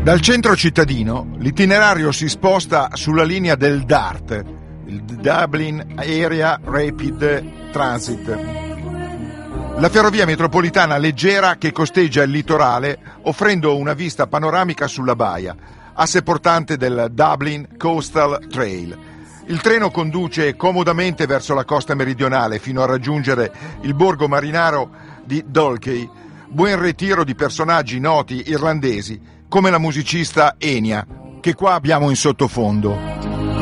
Dal centro cittadino l'itinerario si sposta sulla linea del DART, il Dublin Area Rapid Transit, la ferrovia metropolitana leggera che costeggia il litorale offrendo una vista panoramica sulla baia, asse portante del Dublin Coastal Trail. Il treno conduce comodamente verso la costa meridionale fino a raggiungere il borgo marinaro di Dalkey, buon ritiro di personaggi noti irlandesi come la musicista Enya, che qua abbiamo in sottofondo.